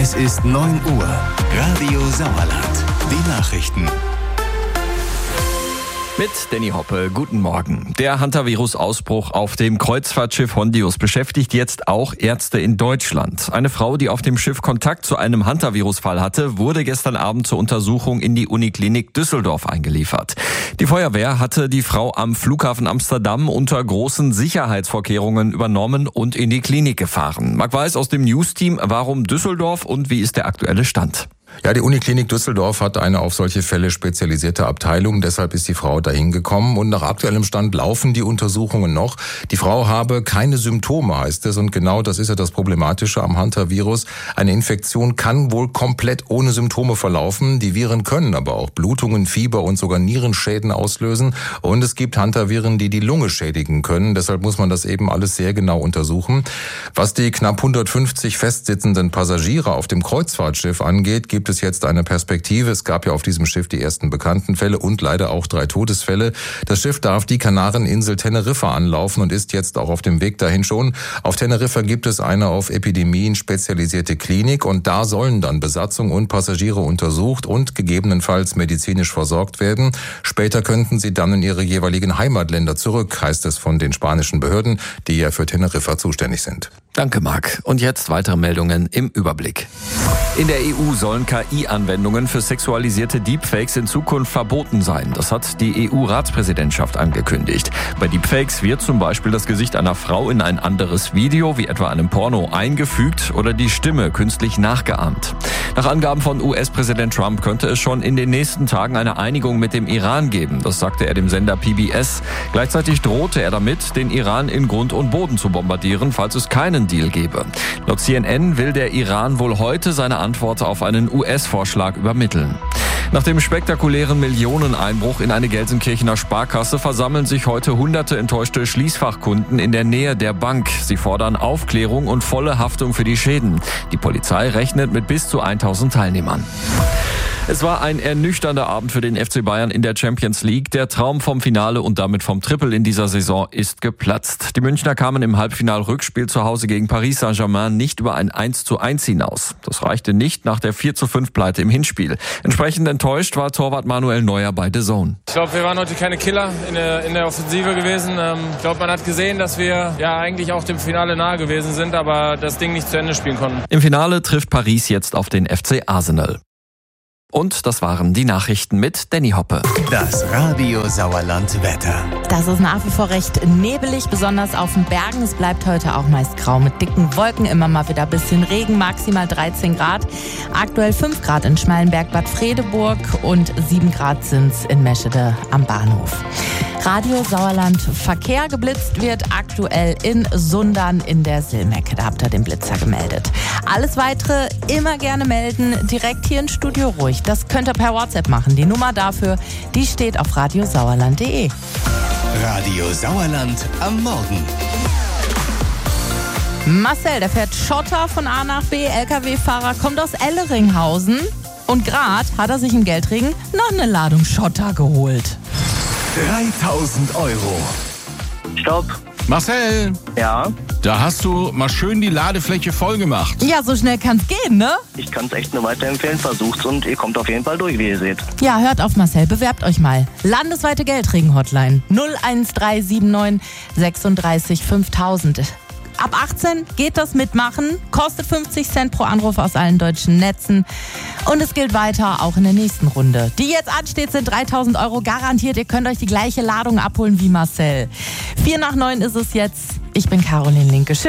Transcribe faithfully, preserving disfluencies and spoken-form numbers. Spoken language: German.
Es ist neun Uhr. Radio Sauerland. Die Nachrichten. Mit Danny Hoppe, guten Morgen. Der Hantavirus-Ausbruch auf dem Kreuzfahrtschiff Hondius beschäftigt jetzt auch Ärzte in Deutschland. Eine Frau, die auf dem Schiff Kontakt zu einem Hantavirus-Fall hatte, wurde gestern Abend zur Untersuchung in die Uniklinik Düsseldorf eingeliefert. Die Feuerwehr hatte die Frau am Flughafen Amsterdam unter großen Sicherheitsvorkehrungen übernommen und in die Klinik gefahren. Marc Weiß aus dem News-Team, warum Düsseldorf und wie ist der aktuelle Stand? Ja, die Uniklinik Düsseldorf hat eine auf solche Fälle spezialisierte Abteilung. Deshalb ist die Frau dahin gekommen. Und nach aktuellem Stand laufen die Untersuchungen noch. Die Frau habe keine Symptome, heißt es. Und genau das ist ja das Problematische am Hantavirus. Eine Infektion kann wohl komplett ohne Symptome verlaufen. Die Viren können aber auch Blutungen, Fieber und sogar Nierenschäden auslösen. Und es gibt Hantaviren, die die Lunge schädigen können. Deshalb muss man das eben alles sehr genau untersuchen. Was die knapp hundertfünfzig festsitzenden Passagiere auf dem Kreuzfahrtschiff angeht, gibt es jetzt eine Perspektive. Es gab ja auf diesem Schiff die ersten bekannten Fälle und leider auch drei Todesfälle. Das Schiff darf die Kanareninsel Teneriffa anlaufen und ist jetzt auch auf dem Weg dahin schon. Auf Teneriffa gibt es eine auf Epidemien spezialisierte Klinik und da sollen dann Besatzung und Passagiere untersucht und gegebenenfalls medizinisch versorgt werden. Später könnten sie dann in ihre jeweiligen Heimatländer zurück, heißt es von den spanischen Behörden, die ja für Teneriffa zuständig sind. Danke, Marc. Und jetzt weitere Meldungen im Überblick. In der E U sollen K I-Anwendungen für sexualisierte Deepfakes in Zukunft verboten sein. Das hat die E U-Ratspräsidentschaft angekündigt. Bei Deepfakes wird zum Beispiel das Gesicht einer Frau in ein anderes Video, wie etwa einem Porno, eingefügt oder die Stimme künstlich nachgeahmt. Nach Angaben von U S-Präsident Trump könnte es schon in den nächsten Tagen eine Einigung mit dem Iran geben. Das sagte er dem Sender P B S. Gleichzeitig drohte er damit, den Iran in Grund und Boden zu bombardieren, falls es keinen Deal gebe. Laut C N N will der Iran wohl heute seine Antwort auf einen U S-Vorschlag übermitteln. Nach dem spektakulären Millioneneinbruch in eine Gelsenkirchener Sparkasse versammeln sich heute hunderte enttäuschte Schließfachkunden in der Nähe der Bank. Sie fordern Aufklärung und volle Haftung für die Schäden. Die Polizei rechnet mit bis zu tausend Teilnehmern. Es war ein ernüchternder Abend für den F C Bayern in der Champions League. Der Traum vom Finale und damit vom Triple in dieser Saison ist geplatzt. Die Münchner kamen im Halbfinal-Rückspiel zu Hause gegen Paris Saint-Germain nicht über ein eins zu eins hinaus. Das reichte nicht nach der vier zu fünf Pleite im Hinspiel. Entsprechend enttäuscht war Torwart Manuel Neuer bei D A Z N. Ich glaube, wir waren heute keine Killer in der, in der Offensive gewesen. Ich glaube, man hat gesehen, dass wir ja eigentlich auch dem Finale nahe gewesen sind, aber das Ding nicht zu Ende spielen konnten. Im Finale trifft Paris jetzt auf den F C Arsenal. Und das waren die Nachrichten mit Danny Hoppe. Das Radio Sauerland Wetter. Das ist nach wie vor recht nebelig, besonders auf den Bergen. Es bleibt heute auch meist grau mit dicken Wolken, immer mal wieder ein bisschen Regen, maximal dreizehn Grad. Aktuell fünf Grad in Schmallenberg, Bad Fredeburg und sieben Grad sind's in Meschede am Bahnhof. Radio Sauerland Verkehr geblitzt wird aktuell in Sundern in der Silmecke. Da habt ihr den Blitzer gemeldet. Alles Weitere immer gerne melden, direkt hier im Studio ruhig. Das könnt ihr per WhatsApp machen. Die Nummer dafür, die steht auf radiosauerland punkt de. Radio Sauerland am Morgen. Marcel, der fährt Schotter von A nach B. L K W-Fahrer kommt aus Elleringhausen. Und gerade hat er sich im Geldregen noch eine Ladung Schotter geholt. dreitausend Euro. Stopp. Marcel, Ja, da hast du mal schön die Ladefläche voll gemacht. Ja, so schnell kann's gehen, ne? ich kann es echt nur weiterempfehlen. Versucht's und ihr kommt auf jeden Fall durch, wie ihr seht. Ja, hört auf Marcel, bewerbt euch mal. Landesweite Geldregen-Hotline null eins drei sieben neun sechsunddreißig fünftausend. Ab achtzehn geht das mitmachen, kostet fünfzig Cent pro Anruf aus allen deutschen Netzen. Und es gilt weiter auch in der nächsten Runde. Die jetzt ansteht, sind dreitausend Euro garantiert. Ihr könnt euch die gleiche Ladung abholen wie Marcel. Vier nach neun ist es jetzt. Ich bin Caroline Linke.